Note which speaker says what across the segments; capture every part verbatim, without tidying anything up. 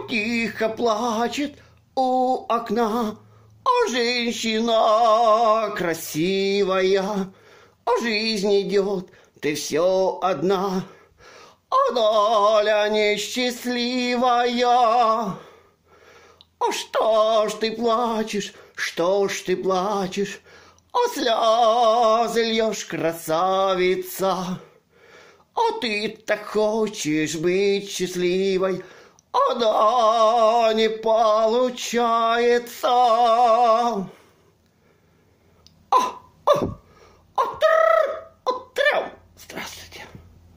Speaker 1: тихо плачет у окна, а женщина красивая, а жизнь идет, ты все одна, а доля несчастливая. А что ж ты плачешь, что ж ты плачешь, а слезы льешь, красавица? А ты так хочешь быть счастливой, а да не получается. А, а, отр, отряу. Здравствуйте.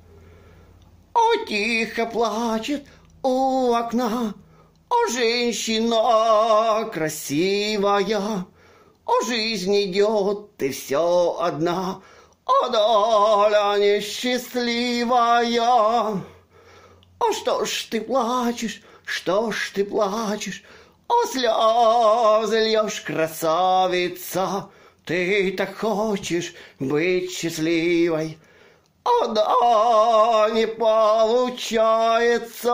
Speaker 1: А тихо плачет у окна, а женщина красивая, а жизнь идет, ты все одна, а доля несчастливая. А что ж ты плачешь, что ж ты плачешь, а слезы льешь, красавица? Ты так хочешь быть счастливой, а да не получается.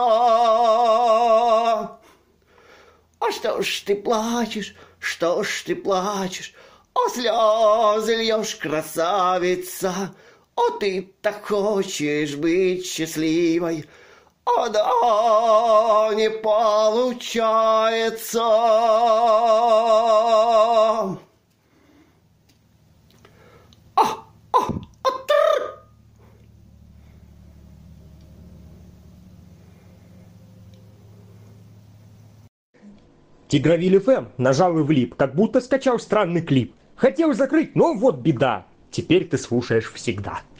Speaker 1: А что ж ты плачешь, что ж ты плачешь, а слезы льешь, красавица? А ты так хочешь быть счастливой, а да не получается. А, а, отр.
Speaker 2: Тигровиль эф эм нажал и влип, как будто скачал странный клип. Хотел закрыть, но вот беда. Теперь ты слушаешь всегда.